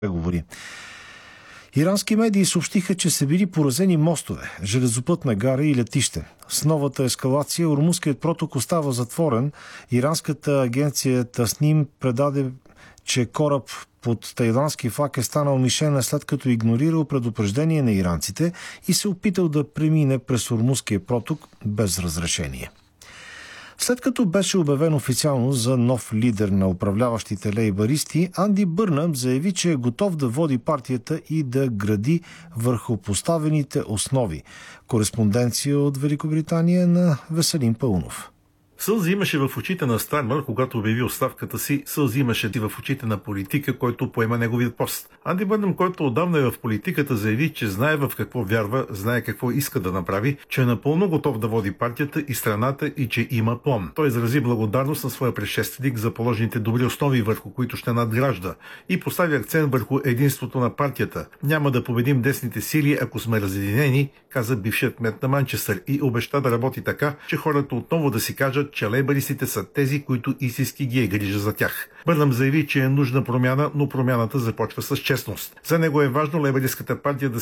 преговори. Ирански медии съобщиха, че са били поразени мостове, железопътна гара и летище. С новата ескалация Ормузският проток остава затворен. Иранската агенция Тасним предаде, че кораб под тайландски флаг е станал мишена, след като игнорирал предупреждение на иранците и се опитал да премине през Ормузския проток без разрешение. След като беше обявен официално за нов лидер на управляващите лейбаристи, Анди Бърнъм заяви, че е готов да води партията и да гради върху поставените основи. Кореспонденция от Великобритания на Веселин Пълнов. Сълзи имаше в очите на Стармър, когато обяви оставката си, сълзи имаше и в очите на политика, който поема неговият пост. Анди Бърнъм, който отдавна е в политиката, заяви, че знае в какво вярва, знае какво иска да направи, че е напълно готов да води партията и страната и че има план. Той изрази благодарност на своя предшественик за положените добри основи, върху които ще надгражда, и постави акцент върху единството на партията. Няма да победим десните сили, ако сме разединени, каза бившият кмет на Манчестър, и обеща да работи така, че хората отново да си кажат, че лейбаристите са тези, които истински ги е грижа за тях. Бърнъм заяви, че е нужна промяна, но промяната започва с честност. За него е важно лейбаристската партия да